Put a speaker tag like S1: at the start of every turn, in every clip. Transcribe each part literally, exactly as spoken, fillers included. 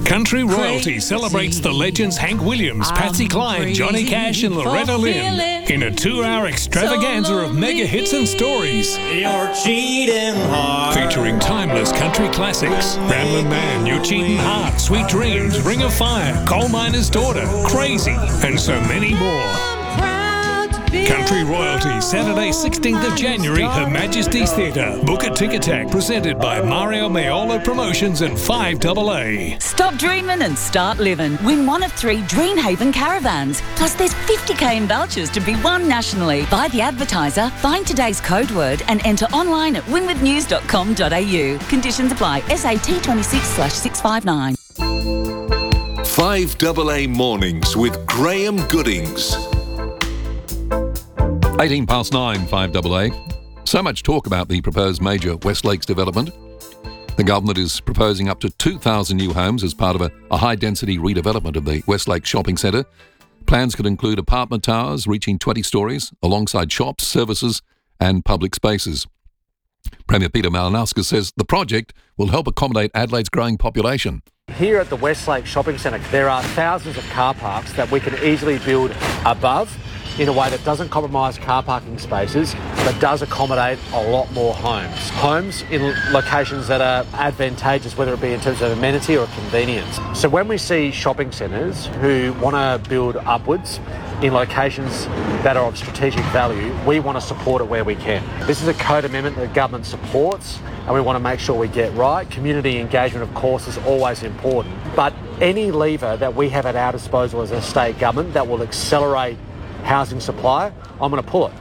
S1: Country Royalty celebrates the legends Hank Williams, Patsy Cline, Johnny Cash and Loretta Lynn in a two-hour extravaganza of mega hits and stories.
S2: You're cheating hard.
S1: Featuring timeless country classics, Ramblin' Man, You're Cheating Hard, Sweet Dreams, Ring of Fire, Coal Miner's Daughter, Crazy, and so many more. Country Royalty, Saturday sixteenth of January, Her Majesty's Theatre. Book at Ticketek, presented by Mario Maiolo Promotions and five double A.
S3: Stop dreaming and start living. Win one of three Dreamhaven caravans. Plus there's fifty K in vouchers to be won nationally. Buy the advertiser, find today's code word and enter online at winwood news dot com dot a u. Conditions apply. S A T twenty-six slash six five nine.
S4: five double A Mornings with Graham Goodings.
S5: eighteen past nine, five double A. So much talk about the proposed major West Lakes development. The government is proposing up to two thousand new homes as part of a, a high-density redevelopment of the West Lakes Shopping Centre. Plans could include apartment towers reaching twenty stories, alongside shops, services and public spaces. Premier Peter Malinauskas says the project will help accommodate Adelaide's growing population.
S6: Here at the West Lakes Shopping Centre, there are thousands of car parks that we can easily build above in a way that doesn't compromise car parking spaces, but does accommodate a lot more homes. Homes in locations that are advantageous, whether it be in terms of amenity or convenience. So when we see shopping centres who want to build upwards in locations that are of strategic value, we want to support it where we can. This is a code amendment that government supports and we want to make sure we get right. Community engagement, of course, is always important, but any lever that we have at our disposal as a state government that will accelerate housing supply, I'm going to pull it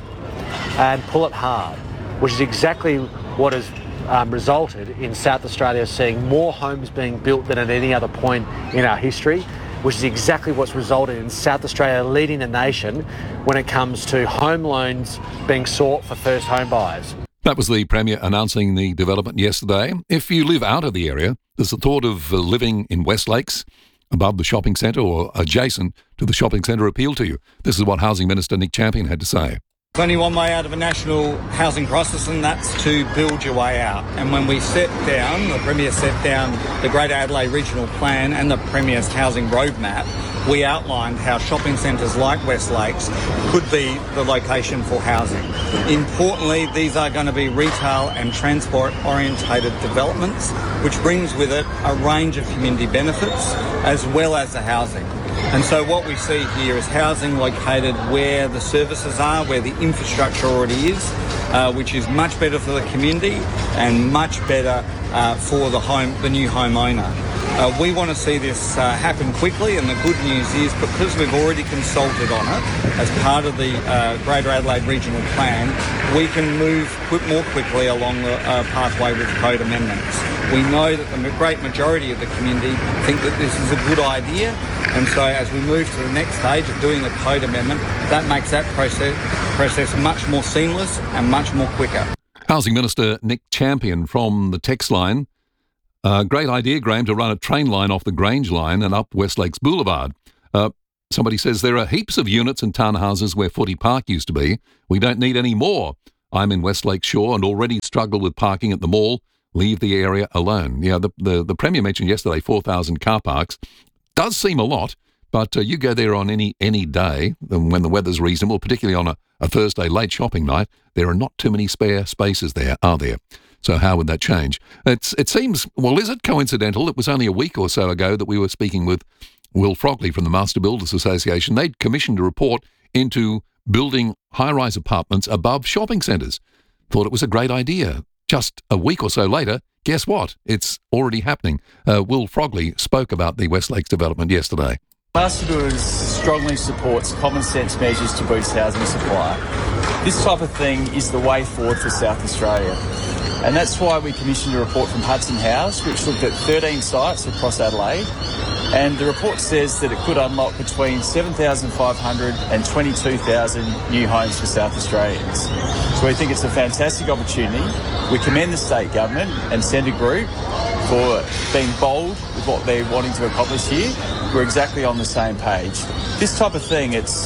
S6: and pull it hard, which is exactly what has um, resulted in South Australia seeing more homes being built than at any other point in our history, which is exactly what's resulted in South Australia leading the nation when it comes to home loans being sought for first home buyers.
S5: That was the Premier announcing the development yesterday. If you live out of the area, there's the thought of uh, living in West Lakes, above the shopping centre or adjacent to the shopping centre appeal to you. This is what Housing Minister Nick Champion had to say.
S7: There's only one way out of a national housing crisis, and that's to build your way out. And when we set down, the Premier set down the Greater Adelaide Regional Plan and the Premier's housing roadmap, we outlined how shopping centres like West Lakes could be the location for housing. Importantly, these are going to be retail and transport-orientated developments, which brings with it a range of community benefits as well as the housing. And so what we see here is housing located where the services are, where the infrastructure already is, uh, which is much better for the community and much better uh, for the home, the new homeowner. Uh, we want to see this uh, happen quickly, and the good news is because we've already consulted on it as part of the uh, Greater Adelaide Regional Plan, we can move quick, more quickly along the uh, pathway with code amendments. We know that the great majority of the community think that this is a good idea, and so as we move to the next stage of doing the code amendment, that makes that process, process much more seamless and much more quicker.
S5: Housing Minister Nick Champion from the text line. Uh, great idea, Graham, to run a train line off the Grange line and up West Lakes Boulevard. Uh, somebody says there are heaps of units and townhouses where Footy Park used to be. We don't need any more. I'm in West Lake Shore and already struggle with parking at the mall. Leave the area alone. Yeah, the, the, the Premier mentioned yesterday four thousand car parks. Does seem a lot, but uh, you go there on any any day when the weather's reasonable, particularly on a, a Thursday late shopping night. There are not too many spare spaces there, are there? So how would that change? It's, it seems, well, is it coincidental? It was only a week or so ago that we were speaking with Will Frogley from the Master Builders Association. They'd commissioned a report into building high-rise apartments above shopping centres. Thought it was a great idea. Just a week or so later, guess what? It's already happening. Uh, Will Frogley spoke about the West Lakes development yesterday.
S8: Master Builders strongly supports common sense measures to boost housing supply. This type of thing is the way forward for South Australia. And that's why we commissioned a report from Hudson House, which looked at thirteen sites across Adelaide. And the report says that it could unlock between seven thousand five hundred and twenty-two thousand new homes for South Australians. So we think it's a fantastic opportunity. We commend the state government and Centre Group for being bold with what they're wanting to accomplish here. We're exactly on the same page. This type of thing, it's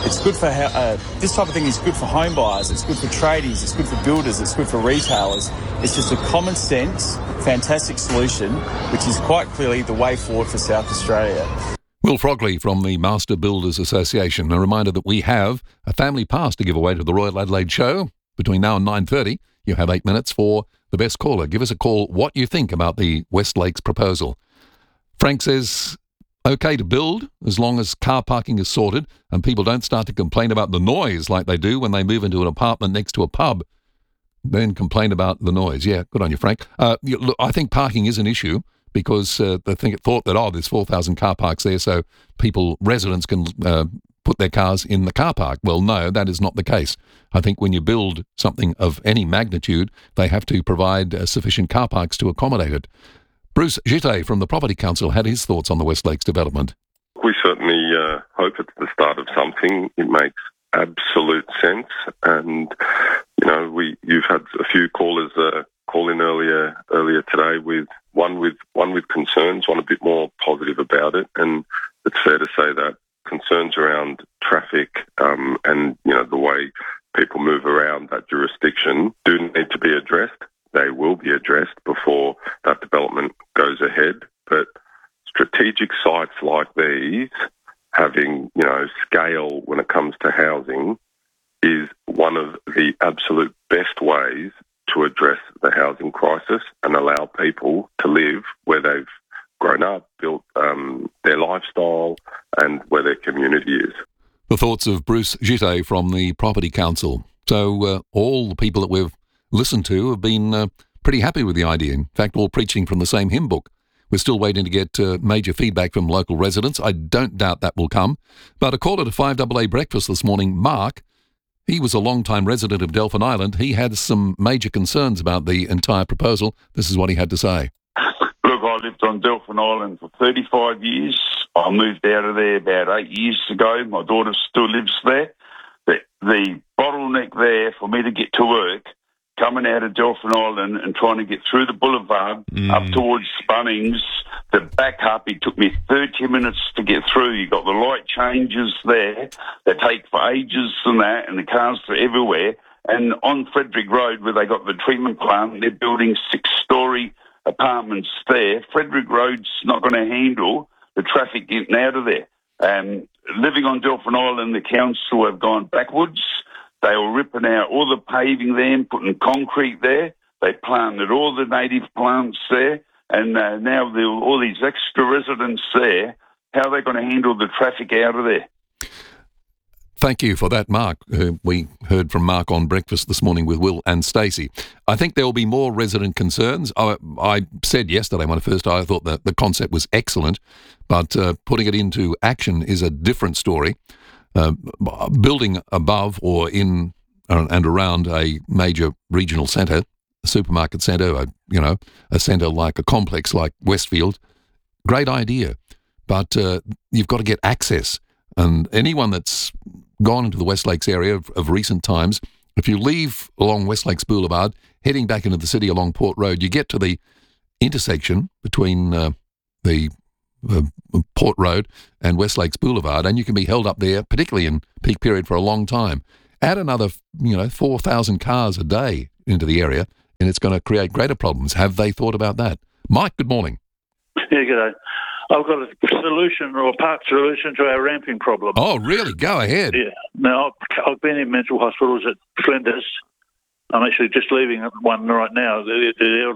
S8: It's good for how, uh, this type of thing is good for home buyers, it's good for tradies, it's good for builders, it's good for retailers. It's just a common sense, fantastic solution, which is quite clearly the way forward for South Australia.
S5: Will Frogley from the Master Builders Association. A reminder that we have a family pass to give away to the Royal Adelaide Show. Between now and nine thirty, you have eight minutes for the best caller. Give us a call what you think about the West Lakes proposal. Frank says, okay to build as long as car parking is sorted and people don't start to complain about the noise like they do when they move into an apartment next to a pub. Then complain about the noise. Yeah, good on you, Frank. Uh, you, look, I think parking is an issue because uh, they think, thought that, oh, there's four thousand car parks there, so people, residents can uh, put their cars in the car park. Well, no, that is not the case. I think when you build something of any magnitude, they have to provide uh, sufficient car parks to accommodate it. Bruce Gitte from the Property Council had his thoughts on the West Lakes development.
S9: We certainly uh, hope it's the start of something. It makes absolute sense. And, you know, we you've had a few callers uh, call in earlier earlier today with one with one with concerns, one a bit more positive about it. And it's fair to say that concerns around traffic um, and, you know, the way people move around that jurisdiction do need to be addressed. They will be addressed before that development goes ahead. But strategic sites like these, having, you know, scale when it comes to housing, is one of the absolute best ways to address the housing crisis and allow people to live where they've grown up, built um, their lifestyle and where their community is.
S5: The thoughts of Bruce Gitte from the Property Council. So uh, all the people that we've listened to have been uh, pretty happy with the idea. In fact, all preaching from the same hymn book. We're still waiting to get uh, major feedback from local residents. I don't doubt that will come. But a caller to five A A Breakfast this morning, Mark, he was a long-time resident of Delphin Island. He had some major concerns about the entire proposal. This is what he had to say.
S10: Look, I lived on Delphin Island for thirty-five years. I moved out of there about eight years ago. My daughter still lives there. The, the bottleneck there for me to get to work, coming out of Delphin Island and trying to get through the boulevard mm. up towards Bunnings, the back up, it took me thirty minutes to get through. You got the light changes there that take for ages and that, and the cars are everywhere. And on Frederick Road, where they got the treatment plant, they're building six-storey apartments there. Frederick Road's not going to handle the traffic getting out of there. Um, living on Delphin Island, the council have gone backwards. They were ripping out all the paving there and putting concrete there. They planted all the native plants there. And uh, now all these extra residents there, how are they going to handle the traffic out of there?
S5: Thank you for that, Mark. Uh, we heard from Mark on Breakfast this morning with Will and Stacey. I think there will be more resident concerns. I, I said yesterday when I first I thought that the concept was excellent, but uh, putting it into action is a different story. Uh, building above or in uh, and around a major regional centre, a supermarket centre, a, you know, a centre like a complex like Westfield, great idea. But uh, you've got to get access. And anyone that's gone into the West Lakes area of, of recent times, if you leave along West Lakes Boulevard, heading back into the city along Port Road, you get to the intersection between uh, the uh, Port Road and West Lakes Boulevard, and you can be held up there, particularly in peak period, for a long time. Add another, you know, four thousand cars a day into the area, and it's going to create greater problems. Have they thought about that? Mike, good morning.
S11: Yeah, good day. I've got a solution or a part solution to our ramping problem.
S5: Oh, really? Go ahead.
S11: Yeah. Now, I've been in mental hospitals at Flinders. I'm actually just leaving one right now. The, the